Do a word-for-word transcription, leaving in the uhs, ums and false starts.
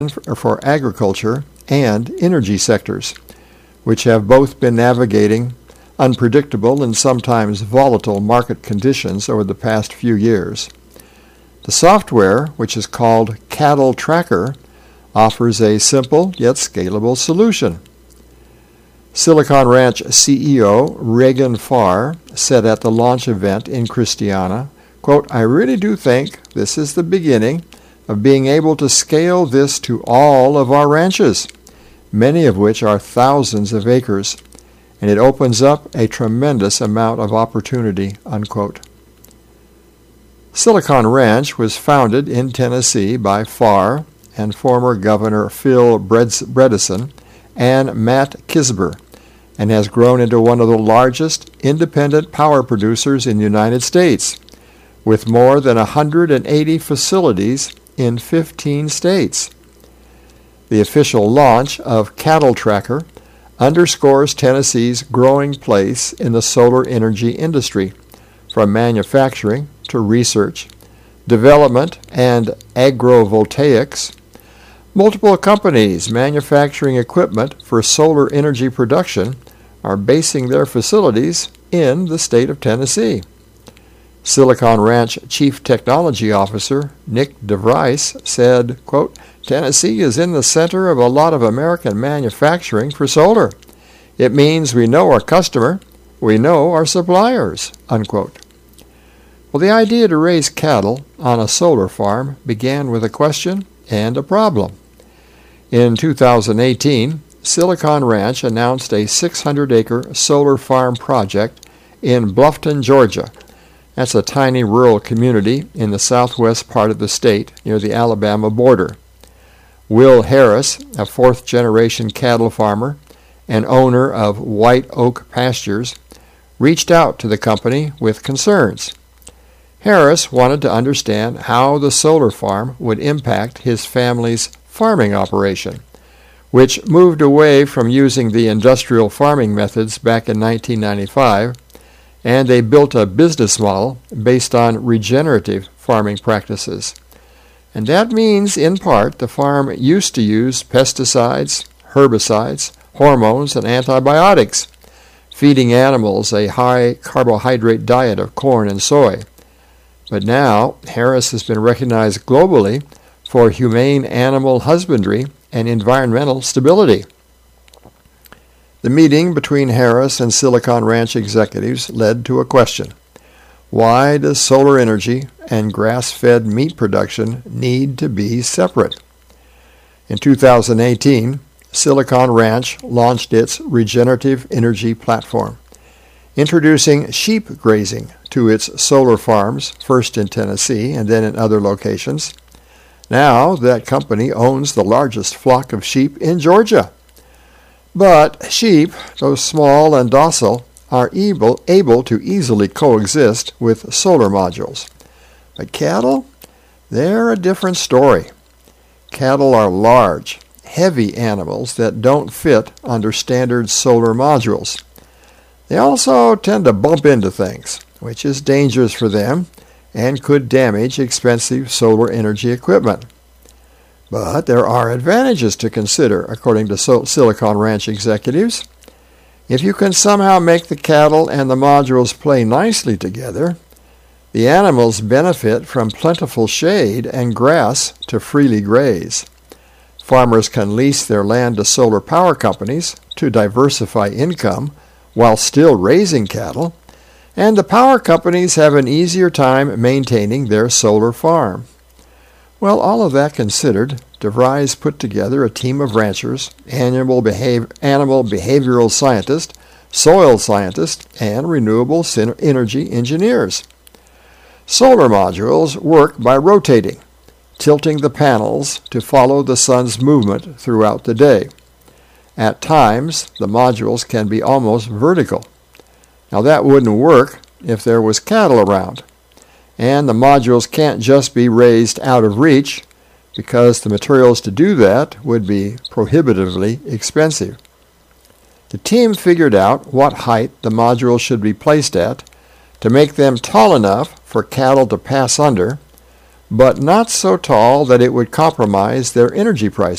for agriculture and energy sectors, which have both been navigating unpredictable and sometimes volatile market conditions over the past few years. The software, which is called Cattle Tracker, offers a simple yet scalable solution. Silicon Ranch C E O Reagan Farr said at the launch event in Christiana, quote, "I really do think this is the beginning of being able to scale this to all of our ranches, many of which are thousands of acres, and it opens up a tremendous amount of opportunity," unquote. Silicon Ranch was founded in Tennessee by Farr and former Governor Phil Bredesen and Matt Kisber, and has grown into one of the largest independent power producers in the United States, with more than one hundred eighty facilities in fifteen states. The official launch of Cattle Tracker underscores Tennessee's growing place in the solar energy industry, from manufacturing to research, development, and agrovoltaics. Multiple companies manufacturing equipment for solar energy production are basing their facilities in the state of Tennessee. Silicon Ranch Chief Technology Officer Nick DeVries said, quote, "Tennessee is in the center of a lot of American manufacturing for solar. It means we know our customer, we know our suppliers," unquote. Well, the idea to raise cattle on a solar farm began with a question and a problem. In two thousand eighteen, Silicon Ranch announced a six hundred acre solar farm project in Bluffton, Georgia. That's a tiny rural community in the southwest part of the state near the Alabama border. Will Harris, a fourth-generation cattle farmer and owner of White Oak Pastures, reached out to the company with concerns. Harris wanted to understand how the solar farm would impact his family's farming operation, which moved away from using the industrial farming methods back in nineteen ninety-five, and they built a business model based on regenerative farming practices. And that means, in part, the farm used to use pesticides, herbicides, hormones, and antibiotics, feeding animals a high carbohydrate diet of corn and soy. But now, Harris has been recognized globally for humane animal husbandry and environmental stability. The meeting between Harris and Silicon Ranch executives led to a question. Why does solar energy and grass-fed meat production need to be separate? In two thousand eighteen, Silicon Ranch launched its regenerative energy platform, introducing sheep grazing to its solar farms, first in Tennessee and then in other locations. Now that company owns the largest flock of sheep in Georgia. But sheep, though small and docile, are able, able to easily coexist with solar modules. But cattle, they're a different story. Cattle are large, heavy animals that don't fit under standard solar modules. They also tend to bump into things, which is dangerous for them and could damage expensive solar energy equipment. But there are advantages to consider, according to Silicon Ranch executives. If you can somehow make the cattle and the modules play nicely together, the animals benefit from plentiful shade and grass to freely graze. Farmers can lease their land to solar power companies to diversify income while still raising cattle, and the power companies have an easier time maintaining their solar farm. Well, all of that considered, DeVries put together a team of ranchers, animal, behav- animal behavioral scientists, soil scientists, and renewable energy engineers. Solar modules work by rotating, tilting the panels to follow the sun's movement throughout the day. At times, the modules can be almost vertical. Now that wouldn't work if there was cattle around, and the modules can't just be raised out of reach because the materials to do that would be prohibitively expensive. The team figured out what height the modules should be placed at to make them tall enough for cattle to pass under, but not so tall that it would compromise their energy prices.